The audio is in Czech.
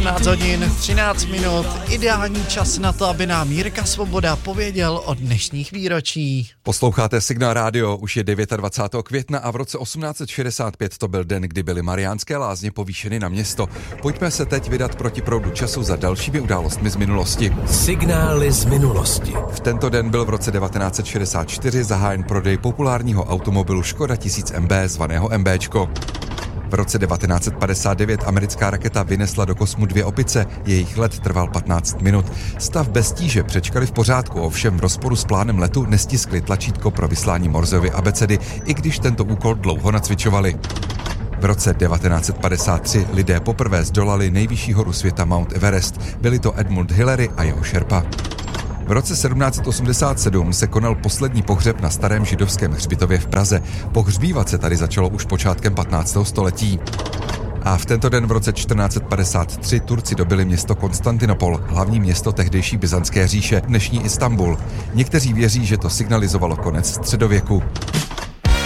18 hodin 13 minut, ideální čas na to, aby nám Jirka Svoboda pověděl o dnešních výročí. Posloucháte Signál Radio, už je 29. května a v roce 1865 to byl den, kdy byly Mariánské Lázně povýšeny na město. Pojďme se teď vydat proti proudu času za dalšími událostmi z minulosti. Signály z minulosti. V tento den byl v roce 1964 zahájen prodej populárního automobilu Škoda 1000 MB zvaného MBčko. V roce 1959 americká raketa vynesla do kosmu 2 opice, jejich let trval 15 minut. Stav bez tíže přečkali v pořádku, ovšem v rozporu s plánem letu nestiskli tlačítko pro vyslání Morsovy abecedy, i když tento úkol dlouho nacvičovali. V roce 1953 lidé poprvé zdolali nejvyšší horu světa Mount Everest. Byli to Edmund Hillary a jeho šerpa. V roce 1787 se konal poslední pohřeb na starém židovském hřbitově v Praze. Pohřbívat se tady začalo už počátkem 15. století. A v tento den v roce 1453 Turci dobyli město Konstantinopol, hlavní město tehdejší byzantské říše, dnešní Istanbul. Někteří věří, že to signalizovalo konec středověku.